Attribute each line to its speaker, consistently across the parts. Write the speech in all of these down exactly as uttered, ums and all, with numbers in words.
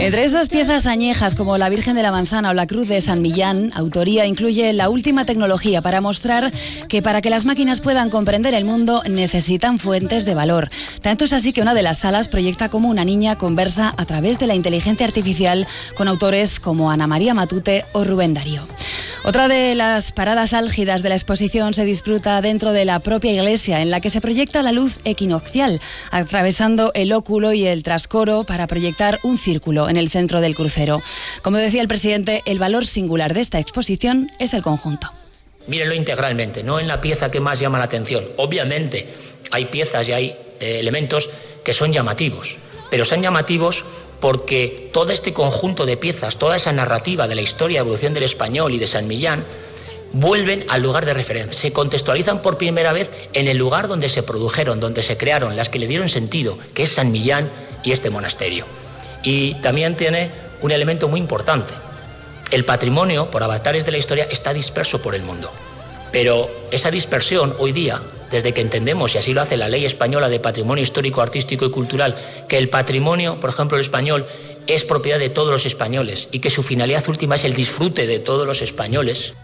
Speaker 1: Entre esas piezas añejas como la Virgen de la Manzana o la Cruz de San Millán, Autoría incluye la última tecnología para mostrar que para que las máquinas puedan comprender el mundo necesitan fuentes de valor. Tanto es así que una de las salas proyecta cómo una niña conversa a través de la inteligencia artificial con autores como Ana María Matute o Rubén Darío. Otra de las paradas álgidas de la exposición se disfruta dentro de la propia iglesia, en la que se proyecta la luz equinoccial, atravesando el óculo y el trascoro para proyectar un círculo en el centro del crucero. Como decía el presidente, el valor singular de esta exposición es el conjunto.
Speaker 2: Mírenlo integralmente, no en la pieza que más llama la atención. Obviamente hay piezas y hay eh, elementos que son llamativos, pero son llamativos porque todo este conjunto de piezas, toda esa narrativa de la historia de evolución del español y de San Millán, vuelven al lugar de referencia, se contextualizan por primera vez en el lugar donde se produjeron, donde se crearon, las que le dieron sentido, que es San Millán y este monasterio. Y también tiene un elemento muy importante. El patrimonio, por avatares de la historia, está disperso por el mundo. Pero esa dispersión hoy día, desde que entendemos, y así lo hace la Ley Española de Patrimonio Histórico, Artístico y Cultural, que el patrimonio, por ejemplo, el español, es propiedad de todos los españoles y que su finalidad última es el disfrute de todos los españoles.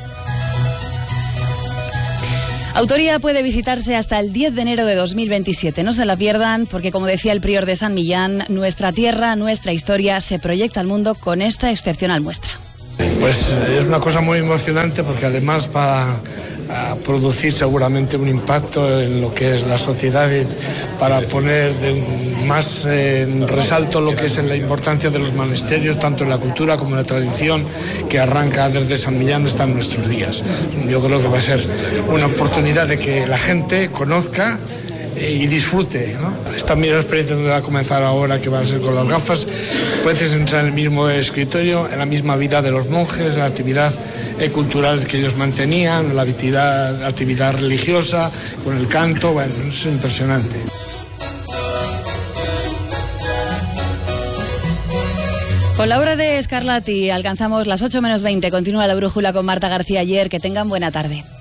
Speaker 1: Autoría puede visitarse hasta el diez de enero de dos mil veintisiete. No se la pierdan porque, como decía el prior de San Millán, nuestra tierra, nuestra historia se proyecta al mundo con esta excepcional muestra.
Speaker 3: Pues es una cosa muy emocionante porque además va a producir seguramente un impacto en lo que es la sociedad para poner de más en resalto lo que es la importancia de los monasterios, tanto en la cultura como en la tradición que arranca desde San Millán hasta nuestros días. Yo creo que va a ser una oportunidad de que la gente conozca y disfrute, ¿no? Esta misma experiencia donde va a comenzar ahora, que va a ser con las gafas, puedes entrar en el mismo escritorio, en la misma vida de los monjes, la actividad cultural que ellos mantenían, la actividad, la actividad religiosa, con el canto, bueno, es impresionante.
Speaker 1: Con la obra de Scarlatti alcanzamos las ocho menos veinte. Continúa la brújula con Marta García Ayer. Que tengan buena tarde.